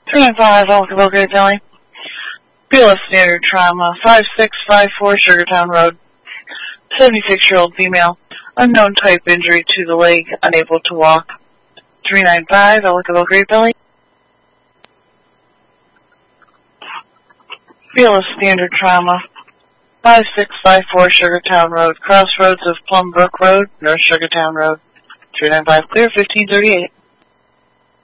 395 Ellicottville Great Valley. BLS Standard Trauma, 5654 Sugartown Road. 76-year-old female, unknown type injury to the leg, unable to walk. 395 Ellicottville Great Valley. BLS Standard Trauma, 5654 Sugartown Road, crossroads of Plum Brook Road, North Sugartown Road. 395 clear, 1538.